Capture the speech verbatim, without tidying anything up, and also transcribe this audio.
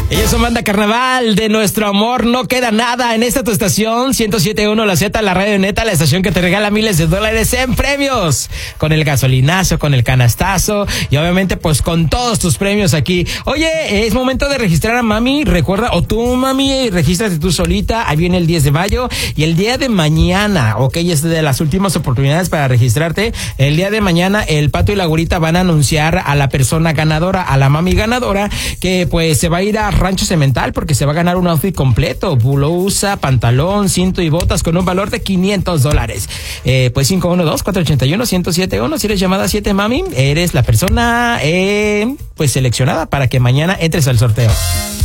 Ellos son Banda Carnaval, de nuestro amor no queda nada. En esta tu estación, ciento siete punto uno La Z, la radio neta, la estación que te regala miles de dólares en premios. Con el gasolinazo, con el canastazo y obviamente pues con todos tus premios aquí. Oye, es momento de registrar a mami, recuerda, o tú mami, regístrate tú solita. Ahí viene el diez de mayo y el día de mañana, ok, es de las últimas oportunidades para registrarte. El día de mañana el Pato y la Güerita van a anunciar a la persona ganadora, a la mami ganadora, que pues se va a ir a Rancho Cemental porque se va a ganar un outfit completo, blusa, pantalón, cinto y botas con un valor de quinientos dólares. Eh, pues cinco uno dos, cuatro ocho uno, uno cero siete uno, si eres llamada siete mami, eres la persona eh, pues seleccionada para que mañana entres al sorteo.